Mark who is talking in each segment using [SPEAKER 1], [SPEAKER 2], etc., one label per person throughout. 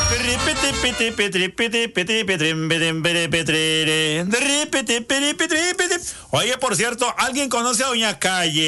[SPEAKER 1] Oye, por cierto, ¿alguien conoce a doña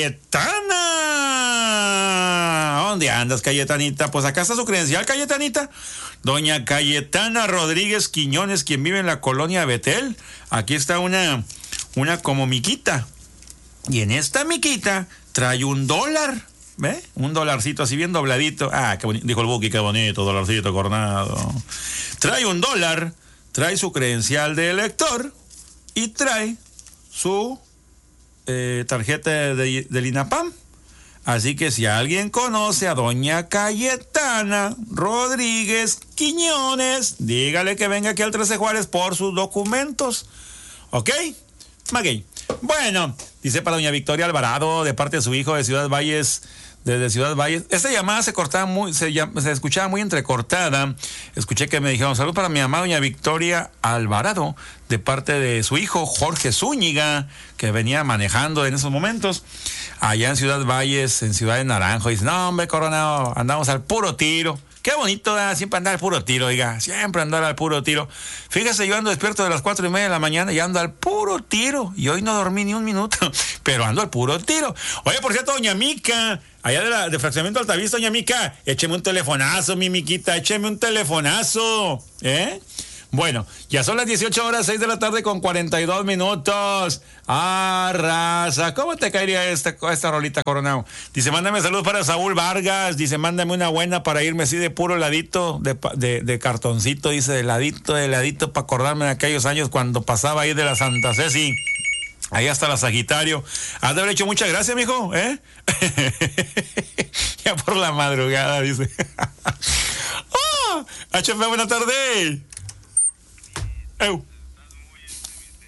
[SPEAKER 1] Cayetana? ¿Dónde andas, Cayetanita? Pues acá está su credencial, Cayetanita. Doña Cayetana Rodríguez Quiñones, quien vive en la colonia Betel. Aquí está una como miquita. Y en esta miquita trae $1. ¿Ve? Un dolarcito así bien dobladito. Ah, qué bonito, dijo el Buki, qué bonito, dolarcito cornado. Trae $1, trae su credencial de elector y trae su tarjeta del INAPAM. Así que si alguien conoce a doña Cayetana Rodríguez Quiñones, dígale que venga aquí al 13 Juárez por sus documentos. ¿Ok? Maguey. Bueno, dice para doña Victoria Alvarado, de parte de su hijo de Ciudad Valles, desde Ciudad Valles. Esta llamada se escuchaba muy entrecortada. Escuché que me dijeron, salud para mi mamá, doña Victoria Alvarado, de parte de su hijo Jorge Zúñiga, que venía manejando en esos momentos, allá en Ciudad Valles, en Ciudad de Naranjo. Dice, no, hombre, Coronado, andamos al puro tiro. Qué bonito, siempre andar al puro tiro, oiga, siempre andar al puro tiro. Fíjese, yo ando despierto de las 4:30 de la mañana y ando al puro tiro. Y hoy no dormí ni un minuto, pero ando al puro tiro. Oye, por cierto, doña Mica, allá de Fraccionamiento Altavista, doña Mica, écheme un telefonazo, mi Miquita, écheme un telefonazo, ¿eh? Bueno, ya son las 18:06 con 42 minutos. Ah, raza, ¿cómo te caería esta rolita, Coronado? Dice, mándame salud para Saúl Vargas. Dice, mándame una buena para irme así de puro ladito, de cartoncito, dice, de ladito, para acordarme de aquellos años cuando pasaba ahí de la Santa Ceci. Ahí hasta la Sagitario. Has de haber hecho muchas gracias, mijo, ¿eh? Ya por la madrugada, dice. ¡Oh! HP, buena tarde. Eu.